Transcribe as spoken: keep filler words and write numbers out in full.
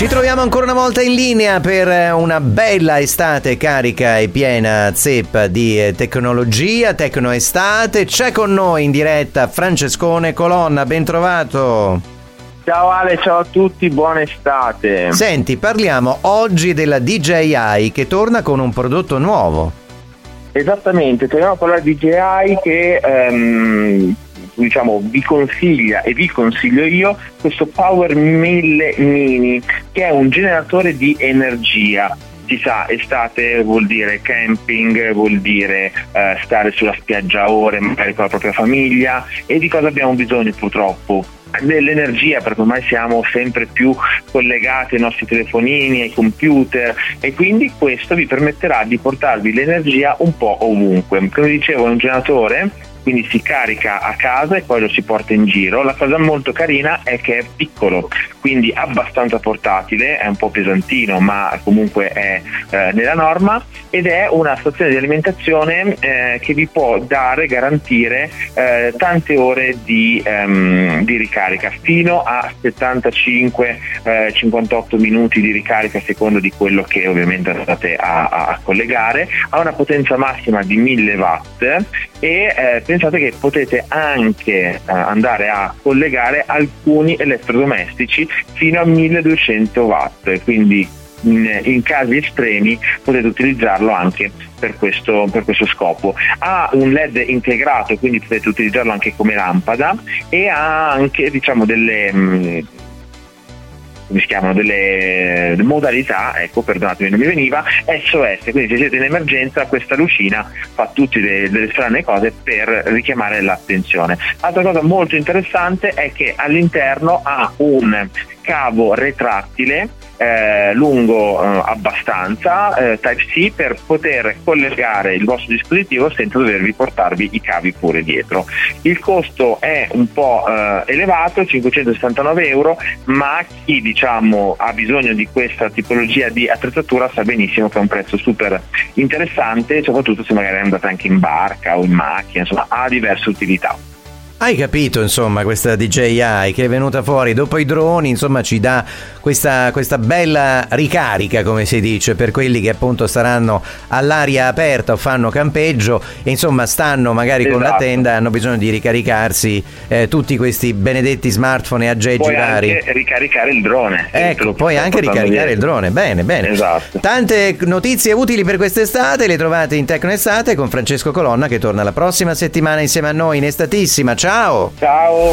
Ci troviamo ancora una volta in linea per una bella estate carica e piena zeppa di tecnologia, tecnoestate. C'è con noi in diretta Francescone Colonna, ben trovato. Ciao Ale, ciao a tutti, buona estate. Senti, parliamo oggi della D J I che torna con un prodotto nuovo. Esattamente, torniamo a parlare di D J I che ehm, diciamo vi consiglia e vi consiglio io questo Power mille Mini, che è un generatore di energia. Si sa, estate vuol dire camping, vuol dire eh, stare sulla spiaggia a ore magari con la propria famiglia, e di cosa abbiamo bisogno purtroppo? Dell'energia, perché ormai siamo sempre più collegati ai nostri telefonini, ai computer, e quindi questo vi permetterà di portarvi l'energia un po' ovunque. Come dicevo, è un generatore, quindi si carica a casa e poi lo si porta in giro. La cosa molto carina è che è piccolo, quindi abbastanza portatile, è un po' pesantino ma comunque è eh, nella norma, ed è una stazione di alimentazione eh, che vi può dare, garantire eh, tante ore di, ehm, di ricarica, fino a settantacinque cinquantotto minuti di ricarica a seconda di quello che ovviamente andate a, a collegare. Ha una potenza massima di mille watt e eh, pensate che potete anche eh, andare a collegare alcuni elettrodomestici fino a milleduecento watt, quindi in, in casi estremi potete utilizzarlo anche per questo, per questo scopo. Ha un L E D integrato, quindi potete utilizzarlo anche come lampada, e ha anche, diciamo, delle mh, come si chiamano, delle modalità, ecco, perdonatemi, non mi veniva, S O S, quindi se siete in emergenza questa lucina fa tutte delle, delle strane cose per richiamare l'attenzione. Altra cosa molto interessante è che all'interno ha un cavo retrattile eh, lungo eh, abbastanza, eh, Type-C, per poter collegare il vostro dispositivo senza dovervi portarvi i cavi pure dietro. Il costo è un po' eh, elevato, cinquecentosessantanove euro, ma chi diciamo ha bisogno di questa tipologia di attrezzatura sa benissimo che è un prezzo super interessante, soprattutto se magari andate anche in barca o in macchina, insomma ha diverse utilità. Hai capito, insomma, questa D J I che è venuta fuori dopo i droni, insomma, ci dà questa, questa bella ricarica, come si dice, per quelli che appunto staranno all'aria aperta o fanno campeggio e insomma stanno magari esatto. con la tenda, hanno bisogno di ricaricarsi eh, tutti questi benedetti smartphone e aggeggi puoi vari. Anche ricaricare il drone. Ecco, puoi anche ricaricare dietro. il drone, bene, bene. Esatto. Tante notizie utili per quest'estate le trovate in Tecnoestate con Francesco Colonna, che torna la prossima settimana insieme a noi in estatissima. Ciao! Ciao!